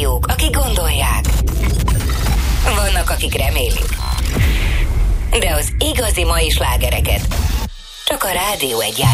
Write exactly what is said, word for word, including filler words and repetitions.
hallgatók, akik gondolják. Vannak, akik remélik. De az igazi mai slágereket csak a Rádió Egyben